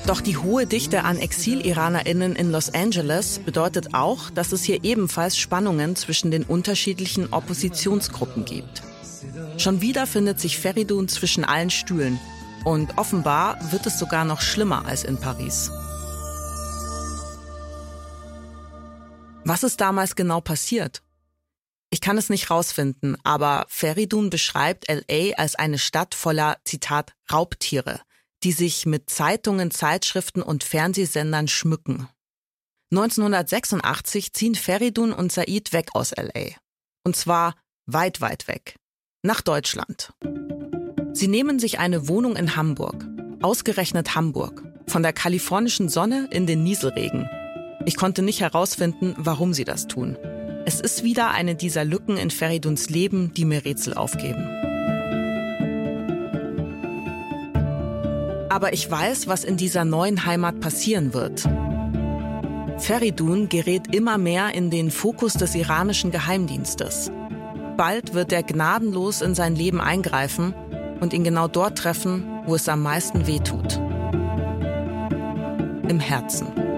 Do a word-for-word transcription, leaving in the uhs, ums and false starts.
Doch die hohe Dichte an Exil-IranerInnen in Los Angeles bedeutet auch, dass es hier ebenfalls Spannungen zwischen den unterschiedlichen Oppositionsgruppen gibt. Schon wieder findet sich Feridun zwischen allen Stühlen. Und offenbar wird es sogar noch schlimmer als in Paris. Was ist damals genau passiert? Ich kann es nicht rausfinden, aber Feridun beschreibt L A als eine Stadt voller, Zitat, Raubtiere, die sich mit Zeitungen, Zeitschriften und Fernsehsendern schmücken. neunzehnhundertsechsundachtzig ziehen Feridun und Said weg aus L A. Und zwar weit, weit weg. Nach Deutschland. Sie nehmen sich eine Wohnung in Hamburg. Ausgerechnet Hamburg. Von der kalifornischen Sonne in den Nieselregen. Ich konnte nicht herausfinden, warum sie das tun. Es ist wieder eine dieser Lücken in Feriduns Leben, die mir Rätsel aufgeben. Aber ich weiß, was in dieser neuen Heimat passieren wird. Feridun gerät immer mehr in den Fokus des iranischen Geheimdienstes. Bald wird er gnadenlos in sein Leben eingreifen und ihn genau dort treffen, wo es am meisten wehtut. Im Herzen.